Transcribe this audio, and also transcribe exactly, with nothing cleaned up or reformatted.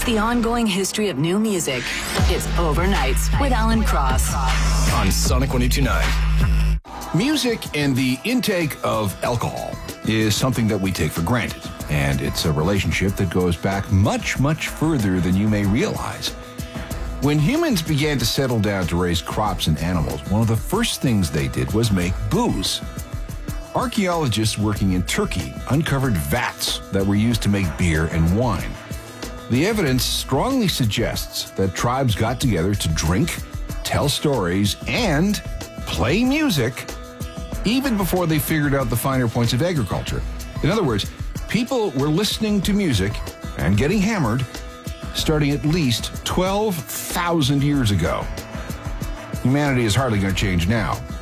the ongoing history of new music. It's Overnights with Alan Cross. On Sonic one oh two point nine. Music and the intake of alcohol is something that we take for granted, and it's a relationship that goes back much, much further than you may realize. When humans began to settle down to raise crops and animals, one of the first things they did was make booze. Archaeologists working in Turkey uncovered vats that were used to make beer and wine. The evidence strongly suggests that tribes got together to drink, tell stories, and play music even before they figured out the finer points of agriculture. In other words, people were listening to music and getting hammered starting at least twelve thousand years ago. Humanity is hardly going to change now.